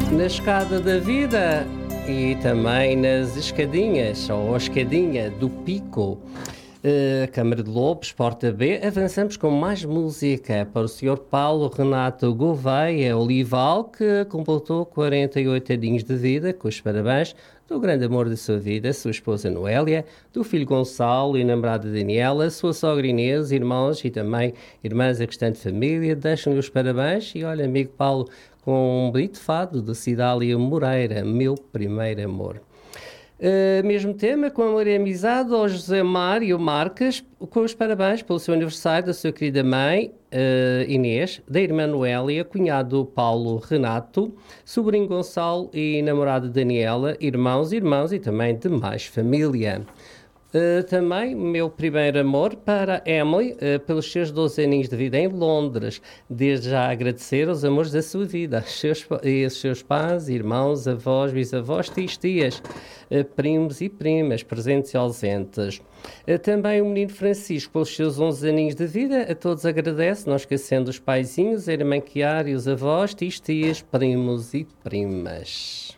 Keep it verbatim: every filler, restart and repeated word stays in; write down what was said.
Na escada da vida e também nas escadinhas, ou a escadinha do Pico. Uh, Câmara de Lobos, Porta B, avançamos com mais música para o senhor Paulo Renato Gouveia Olival, que completou quarenta e oito aninhos de vida, com os parabéns do grande amor da sua vida, sua esposa Noélia, do filho Gonçalo e namorada Daniela, sua sogra Inês, irmãos e também irmãs da restante família. Deixam-lhe os parabéns e olha, amigo Paulo, com um bonito fado de Cidália Moreira, Meu Primeiro Amor. Uh, mesmo tema, com amor e amizade ao José Mário Marques, com os parabéns pelo seu aniversário da sua querida mãe, uh, Inês, da irmã Noélia, cunhado Paulo Renato, sobrinho Gonçalo e namorada Daniela, irmãos, irmãos e também demais família. Uh, também meu primeiro amor para Emily, uh, pelos seus doze aninhos de vida em Londres. Desde já agradecer aos amores da sua vida, seus, e aos seus pais, irmãos, avós, bisavós, tios, tias, uh, primos e primas, presentes e ausentes. Uh, também o menino Francisco, pelos seus onze aninhos de vida, a todos agradece, não esquecendo os paizinhos, a irmã Chiara e os avós, tios, tias, primos e primas.